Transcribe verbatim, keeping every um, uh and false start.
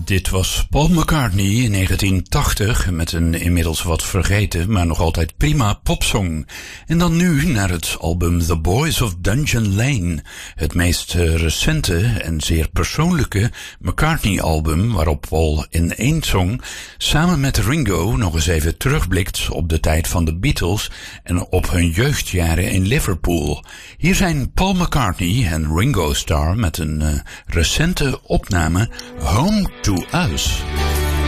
Dit was Paul McCartney in negentien tachtig met een inmiddels wat vergeten, maar nog altijd prima popsong. En dan nu naar het album The Boys of Dungeon Lane, het meest recente en zeer persoonlijke McCartney-album waarop Paul in één song samen met Ringo nog eens even terugblikt op de tijd van de Beatles en op hun jeugdjaren in Liverpool. Hier zijn Paul McCartney en Ringo Starr met een uh, recente opname Home to Us.